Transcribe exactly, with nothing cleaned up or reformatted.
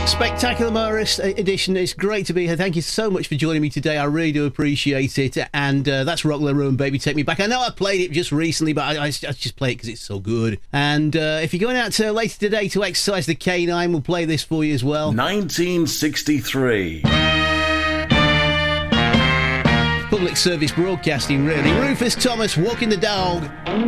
Spectacular Morris edition. It's great to be here. Thank you so much for joining me today. I really do appreciate it. And uh, that's Rock La Room, Baby Take Me Back. I know I played it just recently, but I, I, I just play it because it's so good. And uh, if you're going out to, later today to exercise the canine, we'll play this for you as well. nineteen sixty-three. Public service broadcasting, really. Rufus Thomas, Walking the Dog.